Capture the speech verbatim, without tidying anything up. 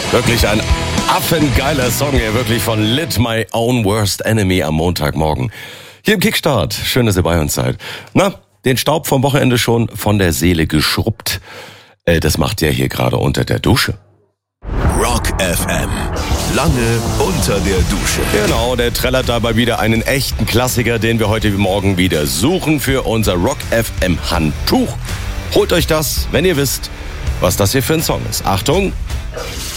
Wirklich ein affengeiler Song hier, wirklich von Lit My Own Worst Enemy am Montagmorgen. Hier im Kickstart. Schön, dass ihr bei uns seid. Na, den Staub vom Wochenende schon von der Seele geschrubbt. Äh, das macht ihr hier gerade unter der Dusche. Rock F M. Lange unter der Dusche. Genau, der trällert dabei wieder einen echten Klassiker, den wir heute Morgen wieder suchen für unser Rock F M Handtuch. Holt euch das, wenn ihr wisst, was das hier für ein Song ist. Achtung!